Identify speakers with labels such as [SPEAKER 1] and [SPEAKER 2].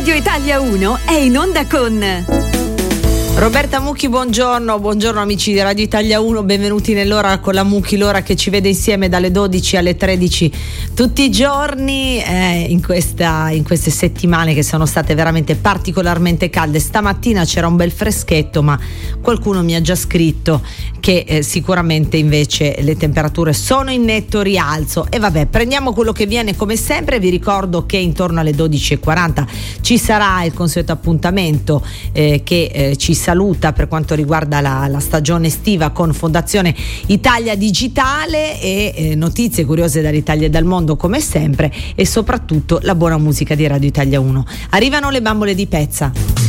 [SPEAKER 1] Radio Italia 1 è in onda con
[SPEAKER 2] Roberta Mucchi, buongiorno amici di Radio Italia 1, benvenuti nell'ora con la Mucchi, l'ora che ci vede insieme dalle 12 alle 13 tutti i giorni in queste settimane che sono state veramente particolarmente calde. Stamattina c'era un bel freschetto, ma qualcuno mi ha già scritto che sicuramente invece le temperature sono in netto rialzo. E vabbè, prendiamo quello che viene come sempre. Vi ricordo che intorno alle 12:40 ci sarà il consueto appuntamento che ci saluta per quanto riguarda la stagione estiva con Fondazione Italia Digitale e notizie curiose dall'Italia e dal mondo come sempre, e soprattutto la buona musica di Radio Italia 1. Arrivano le bambole di Pezza.